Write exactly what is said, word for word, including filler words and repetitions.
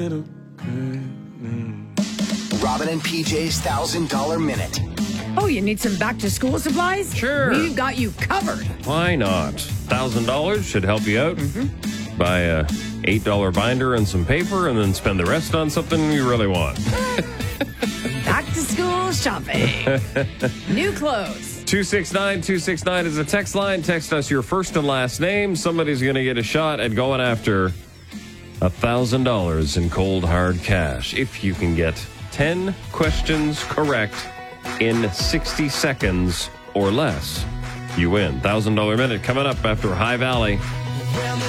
Robin and P J's one thousand dollars Minute. Oh, you need some back-to-school supplies? Sure. We've got you covered. Why not? one thousand dollars should help you out. Mm-hmm. Buy a eight dollar binder and some paper and then spend the rest on something you really want. Back-to-school shopping. New clothes. two six nine two six nine is a text line. Text us your first and last name. Somebody's going to get a shot at going after one thousand dollars in cold, hard cash. If you can get ten questions correct in sixty seconds or less, you win. one thousand dollars Minute coming up after High Valley.